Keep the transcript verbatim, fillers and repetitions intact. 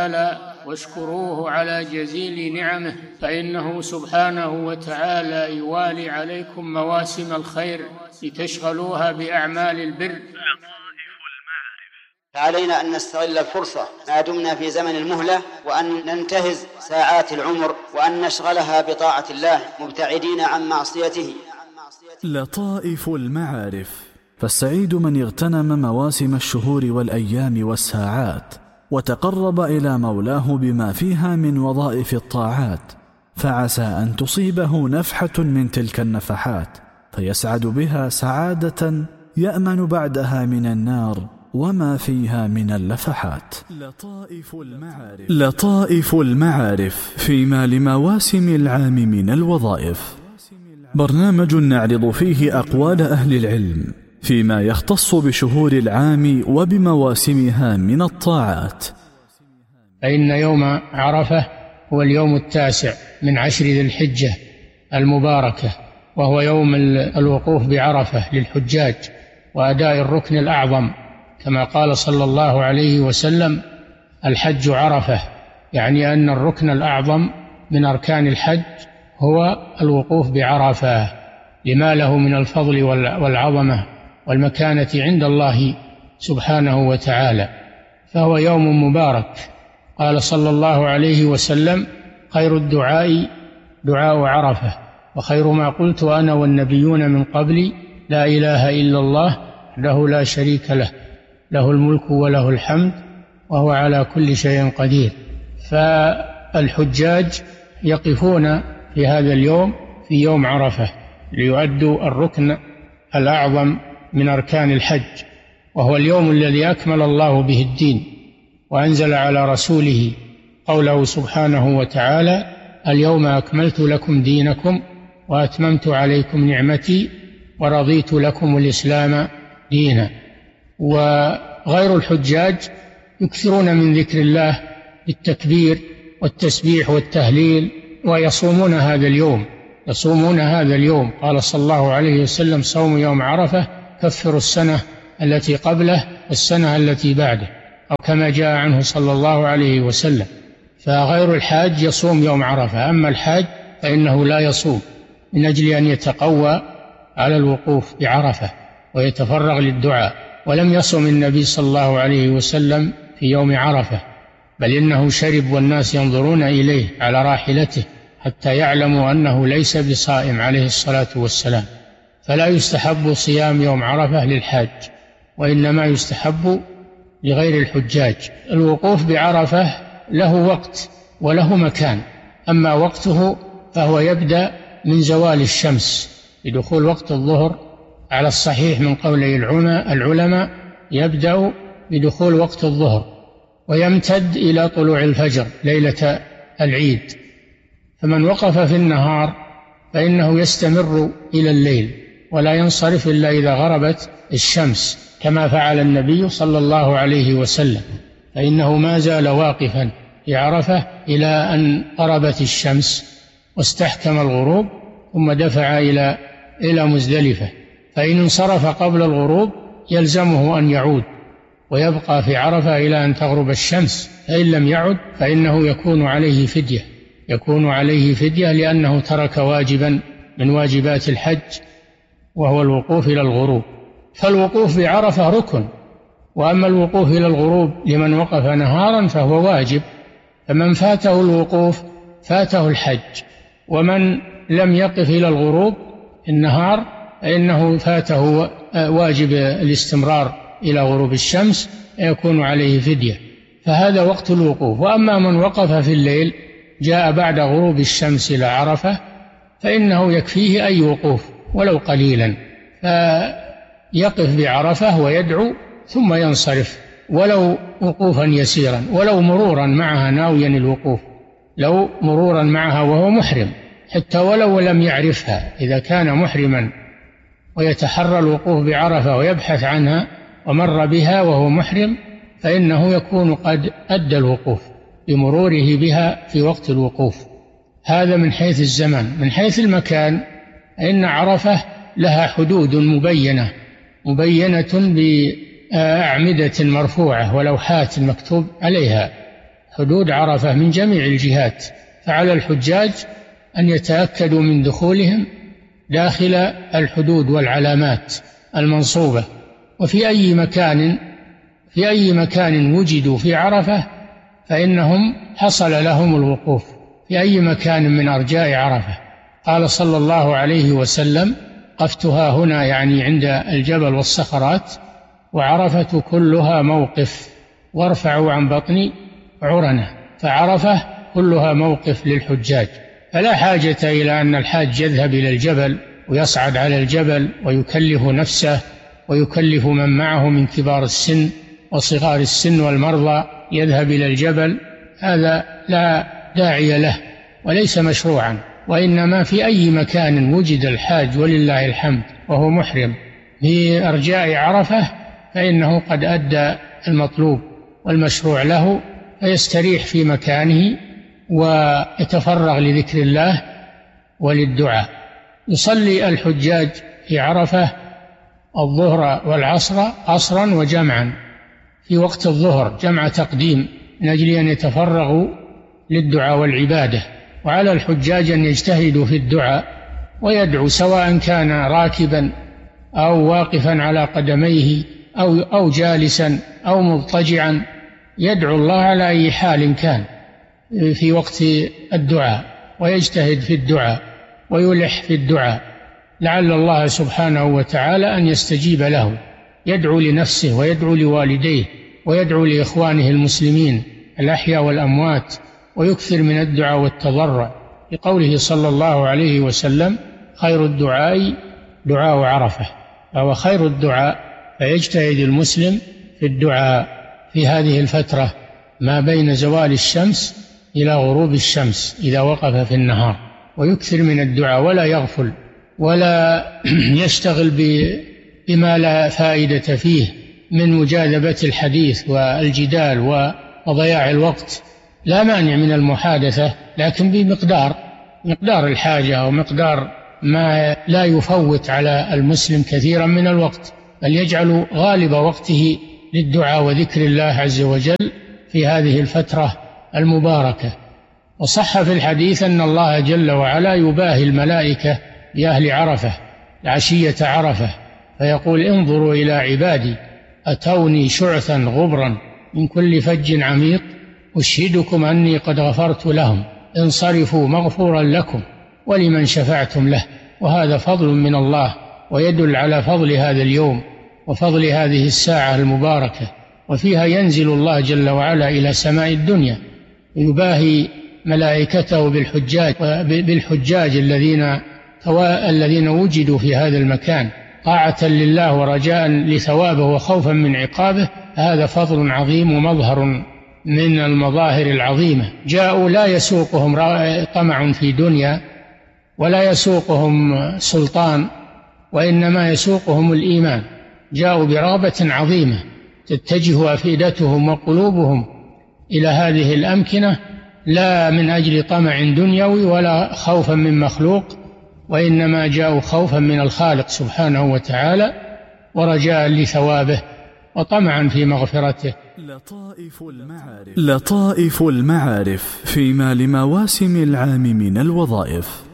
قال: واشكروه على جزيل نعمه، فإنه سبحانه وتعالى يوالي عليكم مواسم الخير لتشغلوها بأعمال البر. فعلينا أن نستغل الفرصة ما دمنا في زمن المهلة، وأن ننتهز ساعات العمر، وأن نشغلها بطاعة الله مبتعدين عن معصيته. لطائف المعارف. فالسعيد من اغتنم مواسم الشهور والأيام والساعات وتقرب إلى مولاه بما فيها من وظائف الطاعات، فعسى أن تصيبه نفحة من تلك النفحات فيسعد بها سعادة يأمن بعدها من النار وما فيها من اللفحات. لطائف المعارف. لطائف المعارف فيما لمواسم العام من الوظائف، برنامج نعرض فيه أقوال أهل العلم فيما يختص بشهور العام وبمواسمها من الطاعات. فإن يوم عرفة هو اليوم التاسع من عشر ذي الحجة المباركة، وهو يوم الوقوف بعرفة للحجاج وأداء الركن الأعظم، كما قال صلى الله عليه وسلم: الحج عرفة، يعني أن الركن الأعظم من أركان الحج هو الوقوف بعرفة، لما له من الفضل والعظمة والمكانة عند الله سبحانه وتعالى، فهو يوم مبارك. قال صلى الله عليه وسلم: خير الدعاء دعاء عرفة، وخير ما قلت أنا والنبيون من قبلي لا إله إلا الله وحده لا شريك له، له الملك وله الحمد وهو على كل شيء قدير. فالحجاج يقفون في هذا اليوم في يوم عرفة ليؤدوا الركن الأعظم من أركان الحج، وهو اليوم الذي أكمل الله به الدين وأنزل على رسوله قوله سبحانه وتعالى: اليوم أكملت لكم دينكم وأتممت عليكم نعمتي ورضيت لكم الإسلام دينا. وغير الحجاج يكثرون من ذكر الله بالتكبير والتسبيح والتهليل، ويصومون هذا اليوم يصومون هذا اليوم قال صلى الله عليه وسلم: صوم يوم عرفة كفر السنة التي قبله والسنة التي بعده، أو كما جاء عنه صلى الله عليه وسلم. فغير الحاج يصوم يوم عرفة، أما الحاج فإنه لا يصوم من أجل أن يتقوى على الوقوف بعرفة ويتفرغ للدعاء. ولم يصم النبي صلى الله عليه وسلم في يوم عرفة، بل إنه شرب والناس ينظرون إليه على راحلته حتى يعلموا أنه ليس بصائم عليه الصلاة والسلام. فلا يستحب صيام يوم عرفة للحاج، وإنما يستحب لغير الحجاج. الوقوف بعرفة له وقت وله مكان، أما وقته فهو يبدأ من زوال الشمس بدخول وقت الظهر على الصحيح من قولي العلماء، يبدأ بدخول وقت الظهر ويمتد إلى طلوع الفجر ليلة العيد. فمن وقف في النهار فإنه يستمر إلى الليل ولا ينصرف إلا إذا غربت الشمس، كما فعل النبي صلى الله عليه وسلم، فإنه ما زال واقفا في عرفة إلى أن غربت الشمس واستحكم الغروب، ثم دفع إلى إلى مزدلفة. فإن انصرف قبل الغروب يلزمه أن يعود ويبقى في عرفة إلى أن تغرب الشمس، فإن لم يعد فإنه يكون عليه فدية يكون عليه فدية لأنه ترك واجبا من واجبات الحج، وهو الوقوف إلى الغروب. فالوقوف بعرفة ركن، وأما الوقوف إلى الغروب لمن وقف نهارا فهو واجب، فمن فاته الوقوف فاته الحج، ومن لم يقف إلى الغروب النهار فإنه فاته واجب الاستمرار إلى غروب الشمس يكون عليه فدية. فهذا وقت الوقوف. وأما من وقف في الليل جاء بعد غروب الشمس إلى عرفة فإنه يكفيه أي وقوف ولو قليلا، فيقف بعرفة ويدعو ثم ينصرف ولو وقوفا يسيرا، ولو مرورا معها ناويا الوقوف، لو مرورا معها وهو محرم، حتى ولو لم يعرفها، إذا كان محرما ويتحرى الوقوف بعرفة ويبحث عنها ومر بها وهو محرم فإنه يكون قد أدى الوقوف بمروره بها في وقت الوقوف. هذا من حيث الزمن. من حيث المكان إن عرفة لها حدود مبينة مبينة بأعمدة مرفوعة ولوحات مكتوب عليها حدود عرفة من جميع الجهات، فعلى الحجاج أن يتأكدوا من دخولهم داخل الحدود والعلامات المنصوبة. وفي أي مكان في أي مكان وجدوا في عرفة فإنهم حصل لهم الوقوف في أي مكان من أرجاء عرفة. قال صلى الله عليه وسلم: قفتها هنا، يعني عند الجبل والصخرات، وعرفة كلها موقف، وارفعوا عن بطني عرنة. فعرفة كلها موقف للحجاج، فلا حاجة إلى أن الحاج يذهب إلى الجبل ويصعد على الجبل ويكلف نفسه ويكلف من معه من كبار السن وصغار السن والمرضى، يذهب إلى الجبل. هذا لا داعي له وليس مشروعا، وإنما في أي مكان وجد الحاج ولله الحمد وهو محرم في أرجاء عرفة فإنه قد أدى المطلوب والمشروع له، فيستريح في مكانه ويتفرغ لذكر الله وللدعاء. يصلي الحجاج في عرفة الظهر والعصر قصرا وجمعا، في وقت الظهر جمع تقديم من أجل أن يتفرغوا للدعاء والعبادة. وعلى الحجاج أن يجتهدوا في الدعاء ويدعو، سواء كان راكبا أو واقفا على قدميه أو أو جالسا أو مضطجعا، يدعو الله على أي حال كان في وقت الدعاء، ويجتهد في الدعاء ويلح في الدعاء لعل الله سبحانه وتعالى أن يستجيب له. يدعو لنفسه ويدعو لوالديه ويدعو لإخوانه المسلمين الأحياء والأموات، ويكثر من الدعاء والتضرع، لقوله صلى الله عليه وسلم: خير الدعاء دعاء عرفة. فهو خير الدعاء، فيجتهد المسلم في الدعاء في هذه الفترة ما بين زوال الشمس إلى غروب الشمس إذا وقف في النهار، ويكثر من الدعاء ولا يغفل ولا يشتغل بما لا فائدة فيه من مجاذبة الحديث والجدال وضياع الوقت. لا مانع من المحادثة، لكن بمقدار مقدار الحاجة أو مقدار ما لا يفوت على المسلم كثيرا من الوقت، بل يجعل غالب وقته للدعاء وذكر الله عز وجل في هذه الفترة المباركة. وصح في الحديث أن الله جل وعلا يباهي الملائكة بأهل عرفة عشية عرفة، فيقول: انظروا إلى عبادي أتوني شعثا غبرا من كل فج عميق، أشهدكم أني قد غفرت لهم، انصرفوا مغفورا لكم ولمن شفعتم له. وهذا فضل من الله، ويدل على فضل هذا اليوم وفضل هذه الساعة المباركة. وفيها ينزل الله جل وعلا إلى سماء الدنيا يباهي ملائكته بالحجاج بالحجاج الذين الذين وجدوا في هذا المكان طاعة لله ورجاء لثوابه وخوفا من عقابه. هذا فضل عظيم ومظهر من المظاهر العظيمة. جاءوا لا يسوقهم طمع في دنيا ولا يسوقهم سلطان، وإنما يسوقهم الإيمان. جاءوا برغبة عظيمة تتجه أفئدتهم وقلوبهم إلى هذه الأمكنة، لا من أجل طمع دنيوي ولا خوفا من مخلوق، وإنما جاءوا خوفا من الخالق سبحانه وتعالى ورجاء لثوابه وطمعا في مغفرته. لطائف المعارف لطائف المعارف فيما لمواسم العام من الوظائف.